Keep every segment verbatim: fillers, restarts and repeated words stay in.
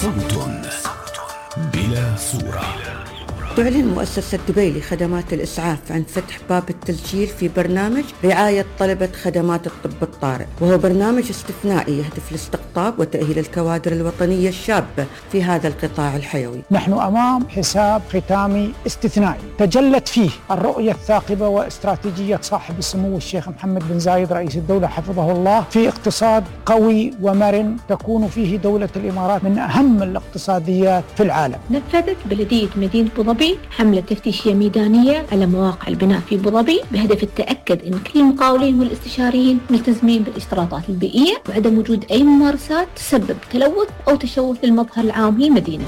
صوت بلا صورة. تعلن مؤسسة دبي لخدمات الإسعاف عن فتح باب التسجيل في برنامج رعاية طلبة خدمات الطب الطارئ، وهو برنامج استثنائي يهدف لاستقطاب وتأهيل الكوادر الوطنية الشابة في هذا القطاع الحيوي. نحن أمام حساب ختامي استثنائي تجلت فيه الرؤية الثاقبة واستراتيجية صاحب السمو الشيخ محمد بن زايد رئيس الدولة حفظه الله في اقتصاد قوي ومرن تكون فيه دولة الإمارات من أهم الاقتصاديات في العالم. نفذت بلدية مدينة أبو ظبي حملة تفتيشية ميدانية على مواقع البناء في أبو ظبي بهدف التأكد أن كل المقاولين والاستشاريين ملتزمين بالاشتراطات البيئية وعدم وجود أي ممارسات تسبب تلوث أو تشوه للمظهر العام للمدينة.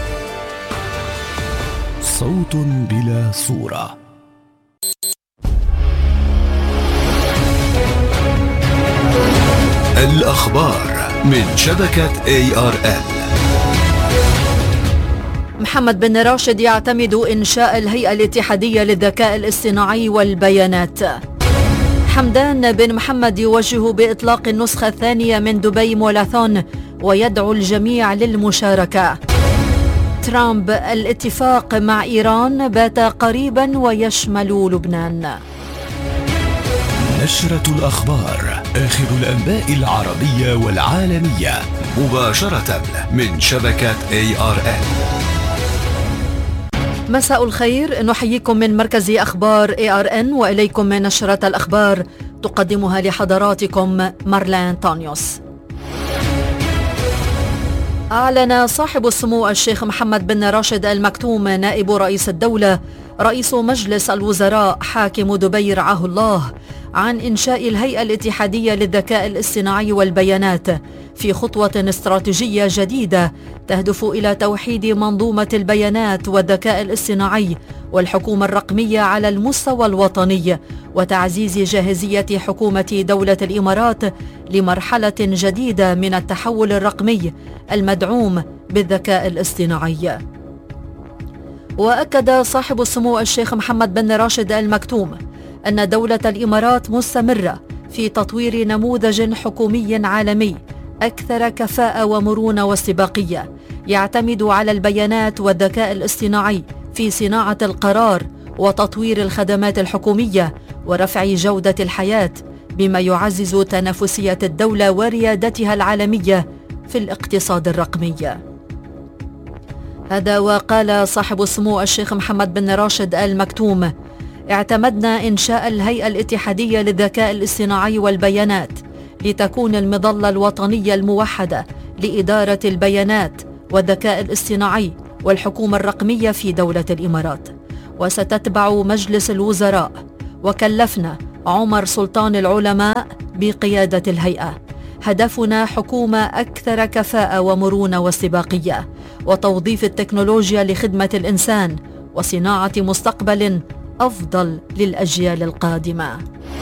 صوت بلا صورة. الأخبار من شبكة إيه آر إل. محمد بن راشد يعتمد إنشاء الهيئة الاتحادية للذكاء الاصطناعي والبيانات. حمدان بن محمد يوجه بإطلاق النسخة الثانية من دبي ماراثون ويدعو الجميع للمشاركة. ترامب: الاتفاق مع إيران بات قريبا ويشمل لبنان. نشرة الأخبار، آخر الأنباء العربية والعالمية مباشرة من شبكة إيه آر إل. مساء الخير، نحييكم من مركز أخبار إيه آر إن وإليكم من نشرة الأخبار تقدمها لحضراتكم مارلين تونيوس. أعلن صاحب السمو الشيخ محمد بن راشد آل مكتوم نائب رئيس الدولة رئيس مجلس الوزراء حاكم دبي رعاه الله عن إنشاء الهيئة الاتحادية للذكاء الاصطناعي والبيانات في خطوة استراتيجية جديدة تهدف إلى توحيد منظومة البيانات والذكاء الاصطناعي والحكومة الرقمية على المستوى الوطني وتعزيز جاهزية حكومة دولة الإمارات لمرحلة جديدة من التحول الرقمي المدعوم بالذكاء الاصطناعي. وأكد صاحب السمو الشيخ محمد بن راشد آل مكتوم أن دولة الإمارات مستمرة في تطوير نموذج حكومي عالمي أكثر كفاءة ومرونة واستباقية يعتمد على البيانات والذكاء الاصطناعي في صناعة القرار وتطوير الخدمات الحكومية ورفع جودة الحياة، بما يعزز تنافسية الدولة وريادتها العالمية في الاقتصاد الرقمي. هذا وقال صاحب السمو الشيخ محمد بن راشد آل مكتوم: اعتمدنا إنشاء الهيئة الاتحادية للذكاء الاصطناعي والبيانات لتكون المظلة الوطنية الموحدة لإدارة البيانات والذكاء الاصطناعي والحكومة الرقمية في دولة الإمارات، وستتبع مجلس الوزراء، وكلفنا عمر سلطان العلماء بقيادة الهيئة. هدفنا حكومة أكثر كفاءة ومرونة واستباقية وتوظيف التكنولوجيا لخدمة الإنسان وصناعة مستقبل أفضل للأجيال القادمة.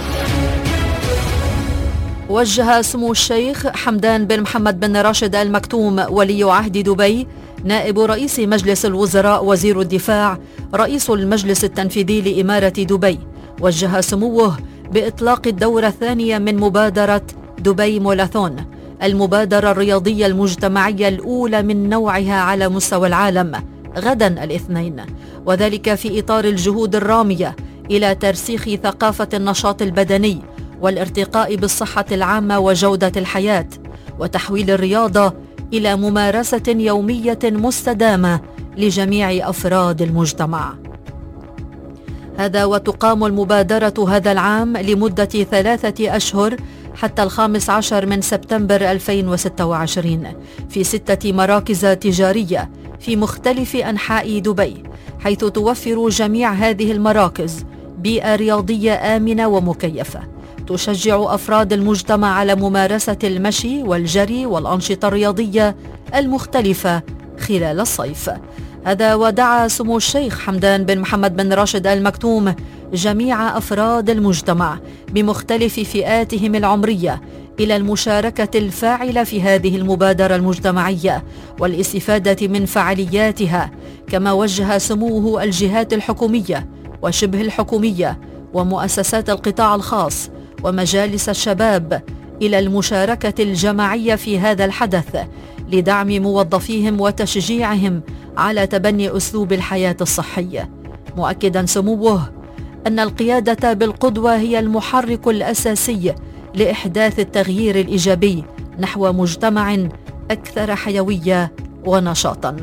وجه سمو الشيخ حمدان بن محمد بن راشد آل مكتوم ولي عهد دبي نائب رئيس مجلس الوزراء وزير الدفاع رئيس المجلس التنفيذي لإمارة دبي، وجه سموه بإطلاق الدورة الثانية من مبادرة دبي ماراثون، المبادرة الرياضية المجتمعية الأولى من نوعها على مستوى العالم، غدا الاثنين، وذلك في إطار الجهود الرامية إلى ترسيخ ثقافة النشاط البدني والارتقاء بالصحة العامة وجودة الحياة، وتحويل الرياضة إلى ممارسة يومية مستدامة لجميع أفراد المجتمع. هذا وتقام المبادرة هذا العام لمدة ثلاثة أشهر حتى الخامس عشر من سبتمبر ألفين وستة وعشرين في ستة مراكز تجارية في مختلف أنحاء دبي، حيث توفر جميع هذه المراكز بيئة رياضية آمنة ومكيفة تشجع أفراد المجتمع على ممارسة المشي والجري والأنشطة الرياضية المختلفة خلال الصيف. هذا ودعا سمو الشيخ حمدان بن محمد بن راشد آل مكتوم جميع أفراد المجتمع بمختلف فئاتهم العمرية إلى المشاركة الفاعلة في هذه المبادرة المجتمعية والاستفادة من فعالياتها، كما وجه سموه الجهات الحكومية وشبه الحكومية ومؤسسات القطاع الخاص ومجالس الشباب إلى المشاركة الجماعية في هذا الحدث لدعم موظفيهم وتشجيعهم على تبني أسلوب الحياة الصحي، مؤكدا سموه أن القيادة بالقدوة هي المحرك الأساسي لإحداث التغيير الإيجابي نحو مجتمع أكثر حيوية ونشاطا.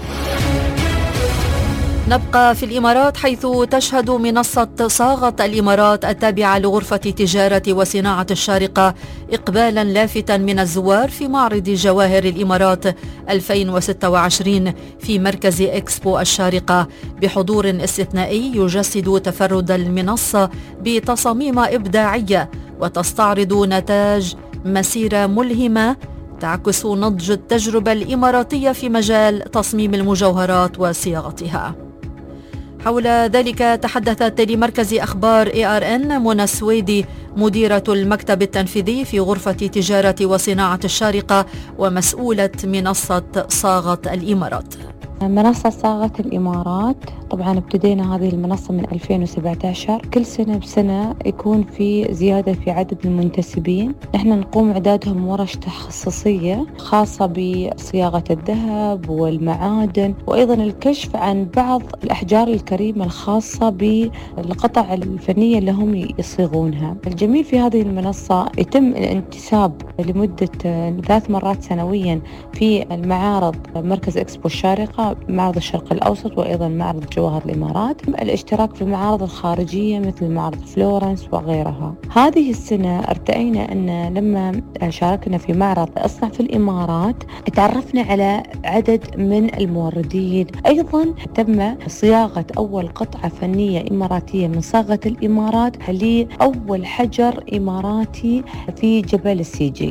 نبقى في الإمارات، حيث تشهد منصة صاغة الإمارات التابعة لغرفة تجارة وصناعة الشارقة إقبالا لافتا من الزوار في معرض جواهر الإمارات ألفين وستة وعشرين في مركز إكسبو الشارقة، بحضور استثنائي يجسد تفرد المنصة بتصاميم إبداعية وتستعرض نتاج مسيرة ملهمة تعكس نضج التجربة الإماراتية في مجال تصميم المجوهرات وصياغتها. حول ذلك تحدثت لمركز أخبار إيه آر إن منى السويدي، مديرة المكتب التنفيذي في غرفة تجارة وصناعة الشارقة ومسؤولة منصة صاغة الإمارات. منصة صاغة الإمارات طبعا ابتدينا هذه المنصة من ألفين وسبعة عشر، كل سنة بسنة يكون في زيادة في عدد المنتسبين. نحن نقوم إعدادهم ورش تخصصية خاصة بصياغة الذهب والمعادن، وأيضا الكشف عن بعض الأحجار الكريمة الخاصة بالقطع الفنية اللي هم يصيغونها. الجميل في هذه المنصة يتم الانتساب لمدة ثلاث مرات سنويا في المعارض مركز إكسبو الشارقة، معرض الشرق الأوسط، وأيضا معرض جواهر الإمارات، الاشتراك في المعارض الخارجية مثل معرض فلورنس وغيرها. هذه السنة ارتأينا أن لما شاركنا في معرض اصنع في الإمارات تعرفنا على عدد من الموردين. أيضا تم صياغة أول قطعة فنية إماراتية من صاغة الإمارات لأول حجر إماراتي في جبل السيجي.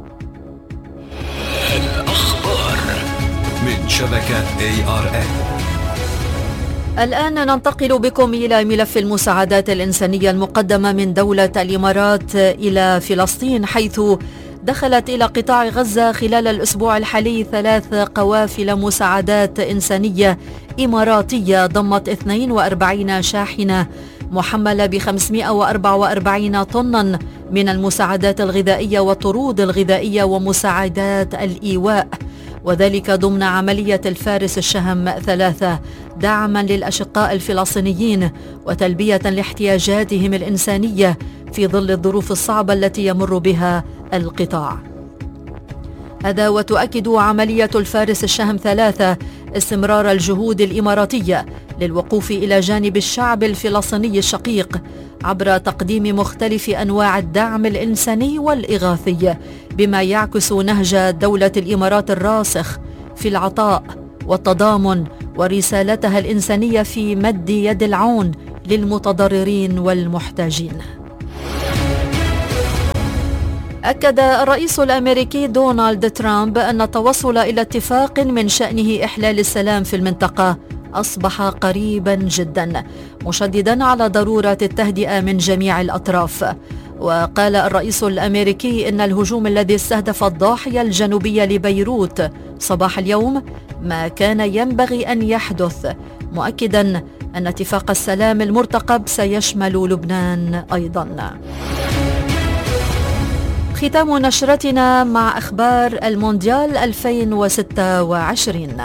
الأخبار من شبكة إيه آر إن. الآن ننتقل بكم إلى ملف المساعدات الإنسانية المقدمة من دولة الإمارات إلى فلسطين، حيث دخلت إلى قطاع غزة خلال الأسبوع الحالي ثلاث قوافل مساعدات إنسانية إماراتية ضمت اثنين وأربعين شاحنة محملة ب خمسمائة وأربعة وأربعين طنا من المساعدات الغذائية والطرود الغذائية ومساعدات الإيواء، وذلك ضمن عملية الفارس الشهم ثلاثة، دعما للأشقاء الفلسطينيين وتلبية لاحتياجاتهم الإنسانية في ظل الظروف الصعبة التي يمر بها القطاع. هذا وتؤكد عملية الفارس الشهم ثلاثة استمرار الجهود الإماراتية للوقوف إلى جانب الشعب الفلسطيني الشقيق عبر تقديم مختلف أنواع الدعم الإنساني والإغاثي، بما يعكس نهج دولة الإمارات الراسخ في العطاء والتضامن ورسالتها الإنسانية في مد يد العون للمتضررين والمحتاجين. أكد الرئيس الأمريكي دونالد ترامب أن التوصل إلى اتفاق من شأنه إحلال السلام في المنطقة أصبح قريبا جدا، مشددا على ضرورة التهدئة من جميع الأطراف. وقال الرئيس الأمريكي إن الهجوم الذي استهدف الضاحية الجنوبية لبيروت صباح اليوم ما كان ينبغي أن يحدث، مؤكدا أن اتفاق السلام المرتقب سيشمل لبنان أيضا. ختام نشرتنا مع أخبار المونديال ألفين وستة وعشرين.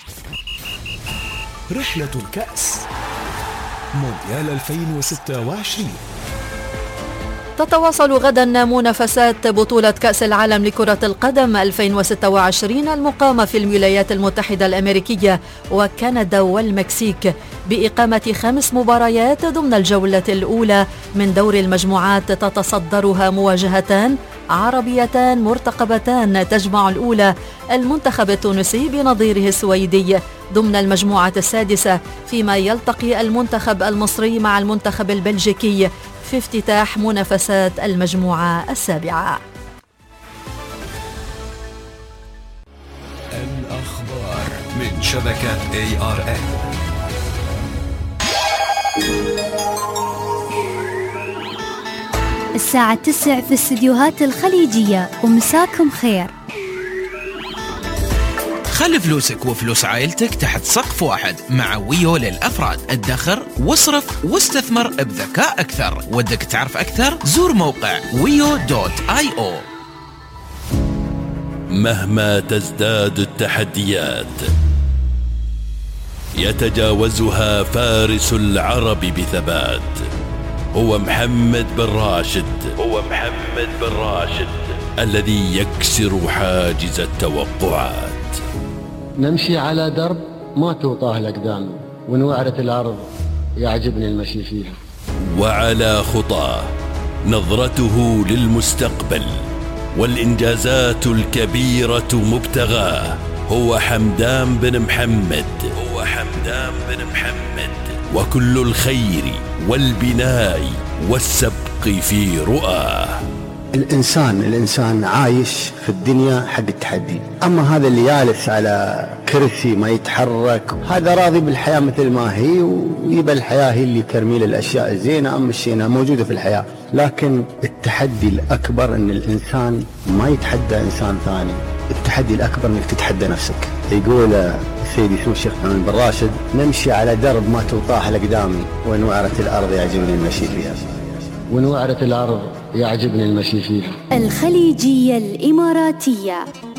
رحلة الكأس مونديال ألفين وستة وعشرين. تتواصل غدا منافسات بطولة كأس العالم لكرة القدم ألفين وستة وعشرين المقامة في الولايات المتحدة الأمريكية وكندا والمكسيك بإقامة خمس مباريات ضمن الجولة الأولى من دور المجموعات، تتصدرها مواجهتان عربيتان مرتقبتان تجمع الأولى المنتخب التونسي بنظيره السويدي ضمن المجموعة السادسة، فيما يلتقي المنتخب المصري مع المنتخب البلجيكي في افتتاح منافسات المجموعة السابعة. الأخبار من شبكة إيه آر إن. الساعة تسع في الاستديوهات الخليجية، ومساكم خير. خلي فلوسك وفلوس عائلتك تحت سقف واحد مع ويو للأفراد. ادخر واصرف واستثمر بذكاء أكثر. ودك تعرف أكثر؟ زور موقع ويو دوت آي أو. مهما تزداد التحديات يتجاوزها فارس العرب بثبات. هو محمد بن راشد هو محمد بن راشد الذي يكسر حاجز التوقعات. نمشي على درب ما توطاه الأقدام، ونوعرة الأرض يعجبني المشي فيها. وعلى خطاه نظرته للمستقبل والإنجازات الكبيرة مبتغاه. هو حمدان بن محمد هو حمدان بن محمد وكل الخير والبناء والسبق في رؤاه. الإنسان الإنسان عايش في الدنيا حق التحدي. أما هذا اللي جالس على كرسي ما يتحرك هذا راضي بالحياة مثل ما هي، ويبقى الحياة هي اللي ترمي له الأشياء الزينة أما الشينة موجودة في الحياة. لكن التحدي الأكبر أن الإنسان ما يتحدى إنسان ثاني. التحدي الأكبر أنك تتحدى نفسك. يقول سيدي سمو الشيخ محمد بن راشد نمشي على درب ما توطاه الأقدام، ونوعرة الأرض يعجبني المشي فيها. ونوعرة الأرض يعجبني المشي فيها. الخليجية الإماراتية.